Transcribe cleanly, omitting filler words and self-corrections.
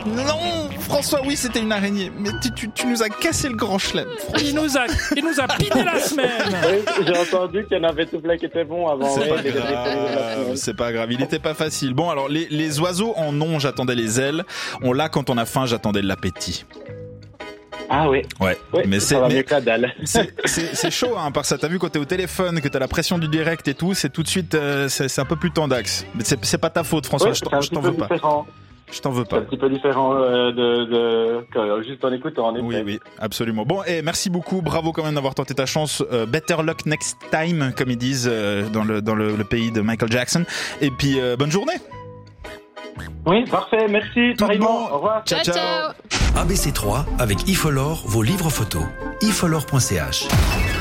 Non, François, oui, c'était une araignée. Mais tu nous as cassé le grand chelem. Il nous a pillé la semaine. Oui, j'ai entendu qu'il y en avait tout plein qui étaient bons avant. C'est pas grave, il était pas facile. Bon, alors, les oiseaux en ont, j'attendais les ailes. On l'a quand on a faim, j'attendais l'appétit. Ah oui. Ouais. Mais ça va mieux que la dalle. C'est chaud, hein, par ça. T'as vu quand t'es au téléphone, que t'as la pression du direct et tout, c'est tout de suite, c'est un peu plus tendax. Mais c'est pas ta faute, François, ouais, je t'en veux pas. Je t'en veux pas. C'est un petit peu différent juste en écoutant, en effet. Oui, absolument. Bon, et merci beaucoup, bravo quand même d'avoir tenté ta chance. Better luck next time, comme ils disent dans le pays de Michael Jackson. Et puis, bonne journée. Oui, parfait, merci. Pareillement, au revoir. Ciao. ABC3 avec iFolor, vos livres photos. ifolor.ch